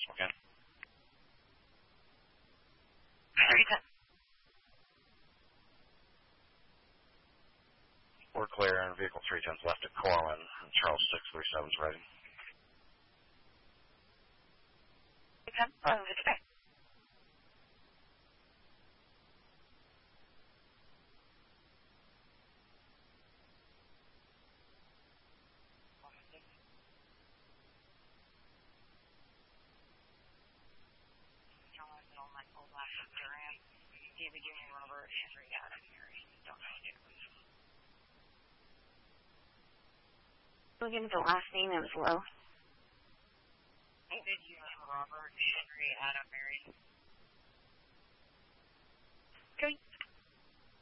Okay. 310. We're clear, and vehicle 310's left at Corwin. Charles 637's ready. 310, 11:53. David Union, Robert, Henry, Adam, Mary. Don't know yet. Looking at the last name, it was low. David Union, Robert, Henry, Adam, Mary.